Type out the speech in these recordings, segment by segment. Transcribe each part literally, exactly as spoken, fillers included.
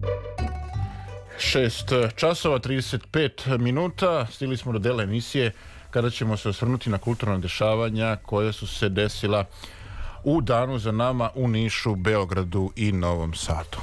šest časova trideset pet minuta, stigli smo do dela emisije kada ćemo se osvrnuti na kulturna dešavanja koja su se desila u danu za nama u Nišu, Beogradu i Novom Sadu.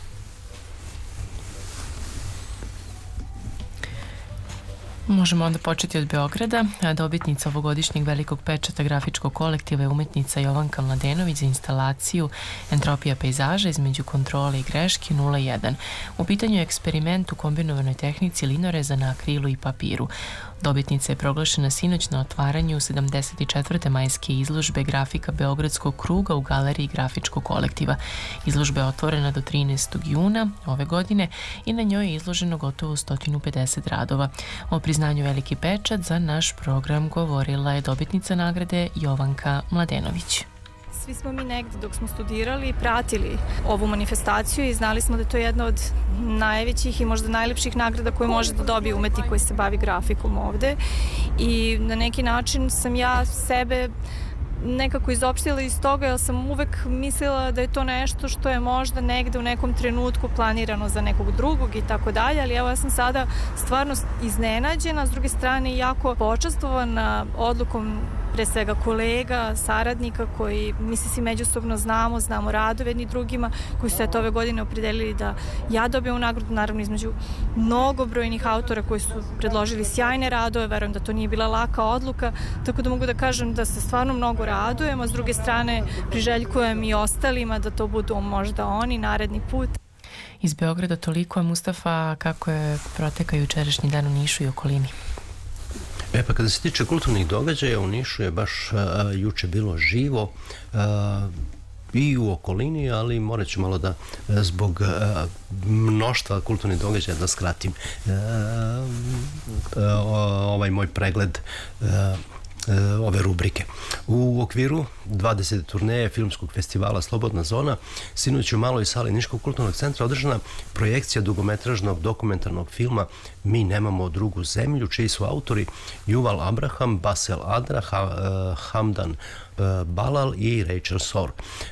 Možemo onda početi od Beograda. Dobitnica ovogodišnjeg velikog pečata grafičkog kolektiva je umetnica Jovanka Mladenović za instalaciju Entropija pejzaža između kontrole i greške nula jedan. U pitanju je eksperiment u kombinovanoj tehnici linoreza na akrilu i papiru. Dobitnica je proglašena sinoć na otvaranju sedamdeset četvrte majske izložbe grafika Beogradskog kruga u galeriji grafičkog kolektiva. Izložba je otvorena do trinaestog juna ove godine i na njoj je izloženo gotovo sto pedeset radova. O priznanju veliki pečat za naš program govorila je dobitnica nagrade Jovanka Mladenović. Svi smo mi negde dok smo studirali pratili ovu manifestaciju i znali smo da je to jedna od najvećih i možda najlepših nagrada koje može da dobije umetnik koji se bavi grafikom ovde. I na neki način sam ja sebe nekako izopštila iz toga, jer sam uvek mislila da je to nešto što je možda negde u nekom trenutku planirano za nekog drugog i tako dalje, ali evo ja sam sada stvarno iznenađena, s druge strane jako počastvovana odlukom pre svega kolega, saradnika koji mi se svi međusobno znamo, znamo radove jedni drugima, koji su eto ove godine opredelili da ja dobijem nagradu, naravno između mnogobrojnih autora koji su predložili sjajne radove, verujem da to nije bila laka odluka, tako da mogu da kažem da se stvarno mnogo radujem, a s druge strane priželjkujem i ostalima da to budu možda oni naredni put. Iz Beograda toliko, je Mustafa, kako je protekao jučerašnji dan u Nišu i okolini? E pa kada se tiče kulturnih događaja u Nišu je baš a, juče bilo živo a, i u okolini, ali morat ću malo da zbog a, mnoštva kulturnih događaja da skratim a, a, ovaj moj pregled a, ove rubrike. U okviru dvadesete turneje filmskog festivala Slobodna zona sinoć u maloj sali Niškog kulturnog centra održana projekcija dugometražnog dokumentarnog filma Mi nemamo drugu zemlju, čiji su autori Juval Abraham, Basel Adra, Hamdan Balal i Rachel Sor.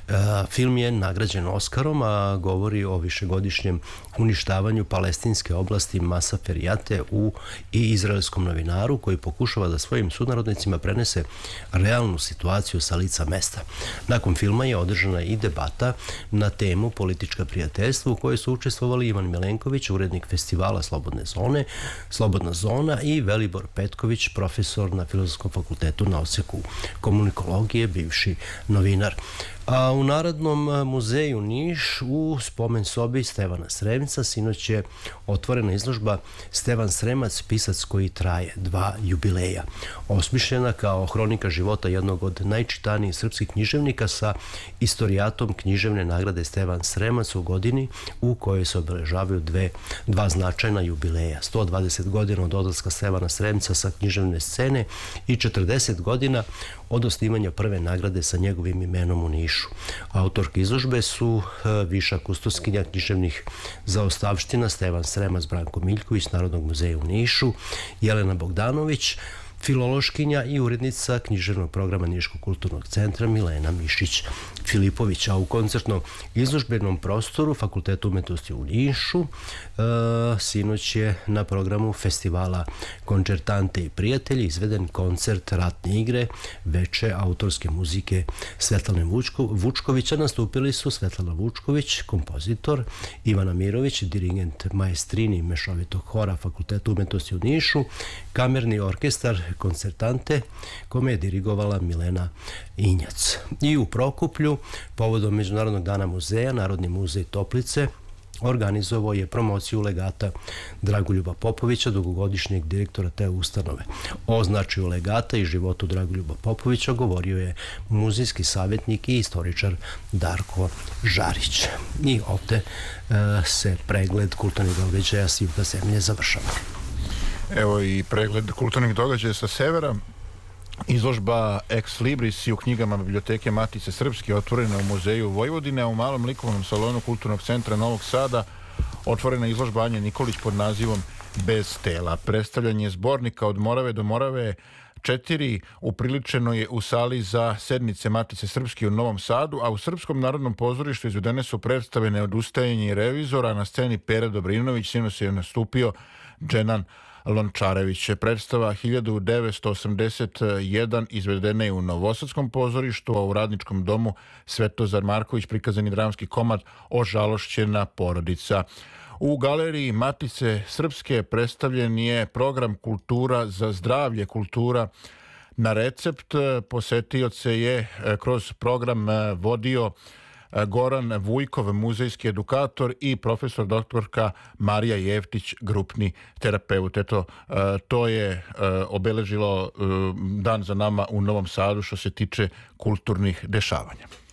Film je nagrađen Oskarom, a govori o višegodišnjem uništavanju palestinske oblasti Masa Ferijate u i izraelskom novinaru koji pokušava da svojim sunarodnicima prenese realnu situaciju sa lica mesta. Nakon filma je održana i debata na temu politička prijateljstva u kojoj su učestvovali Ivan Milenković, urednik festivala Slobodne zone, Slobodna zona i Velibor Petković, profesor na Filozofskom fakultetu na odseku komunikologije, bivši novinar. A u Narodnom muzeju Niš u spomen sobi Stevana Sremca sinoć je otvorena izložba Stevan Sremac, pisac koji traje, dva jubileja. Osmišljena kao hronika života jednog od najčitanijih srpskih književnika sa istorijatom književne nagrade Stevan Sremac u godini u kojoj se obeležavaju dve, dva značajna jubileja. sto dvadeset godina od odlaska Stevana Sremca sa književne scene i četrdeset godina od osnivanja prve nagrade sa njegovim imenom u Nišu. Autorke izložbe su viša kustoskinja književnih zaostavština Stevan Sremac, Branko Miljković, Narodnog muzeja u Nišu, Jelena Bogdanović, filološkinja i urednica književnog programa Niškog kulturnog centra Milena Mišić-Filipović. A u koncertnom izložbenom prostoru Fakulteta umetnosti u Nišu e, sinoć je na programu festivala Koncertante i prijatelji izveden koncert Ratne igre, veče autorske muzike Svetlane Vučko, Vučkovića. Nastupili su Svetlana Vučković, kompozitor, Ivana Mirović, dirigent maestrini mešovitog hora Fakulteta umetnosti u Nišu, kamerni orkestar Koncertante, kome je dirigovala Milena Injac. I u Prokuplju, povodom Međunarodnog dana muzeja, Narodni muzej Toplice organizovao je promociju legata Dragoljuba Popovića, dugogodišnjeg direktora te ustanove. O značaju legata i životu Dragoljuba Popovića govorio je muzejski savjetnik i istoričar Darko Žarić. I ovde e, se pregled kulturnih događaja s juga zemlje završava. Evo i pregled kulturnih događaja sa severa. Izložba Ex Libris i u knjigama Biblioteke Matice Srpske otvorena u Muzeju Vojvodine, a u malom likovnom salonu Kulturnog centra Novog Sada otvorena izložba Anje Nikolić pod nazivom Bez tela. Predstavljanje zbornika Od Morave do Morave četiri upriličeno je u sali za sednice Matice Srpske u Novom Sadu, a u Srpskom narodnom pozorištu izvedene su predstave Neodustajanje i Revizora, na sceni Pera Dobrinović, sinoć je nastupio Dženan Lončarević. Predstava hiljadu devetsto osamdeset jedan izvedena je u Novosadskom pozorištu, a u Radničkom domu Svetozar Marković prikazan je dramski komad Ožalošćena porodica. U galeriji Matice Srpske predstavljen je program Kultura za zdravlje, kultura na recept. Posetioce je kroz program vodio Goran Vujkov, muzejski edukator, i profesor doktorka Marija Jeftić, grupni terapeut. Eto, to je obeležilo dan za nama u Novom Sadu što se tiče kulturnih dešavanja.